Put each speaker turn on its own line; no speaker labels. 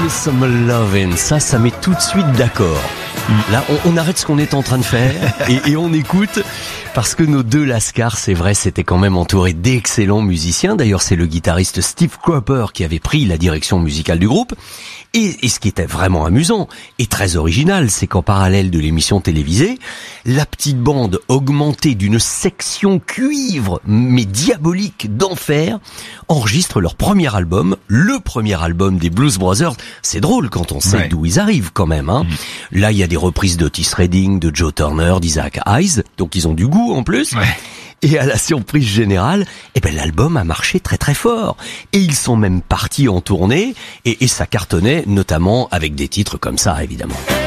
Me Some Lovin', ça met tout de suite d'accord. Là, on arrête ce qu'on est en train de faire et on écoute, parce que nos deux Lascars, c'est vrai, c'était quand même entouré d'excellents musiciens. D'ailleurs, c'est le guitariste Steve Cropper qui avait pris la direction musicale du groupe. Et ce qui était vraiment amusant et très original, c'est qu'en parallèle de l'émission télévisée, la petite bande augmentée d'une section cuivre, mais diabolique d'enfer, enregistre leur premier album, le premier album des Blues Brothers. C'est drôle quand on sait d'où ils arrivent quand même, hein. Là, il y a des reprises d'Otis Redding, de Joe Turner, d'Isaac Hayes, donc ils ont du goût en plus. Et à la surprise générale, l'album a marché très très fort. Et ils sont même partis en tournée, et ça cartonnait, notamment avec des titres comme ça, évidemment.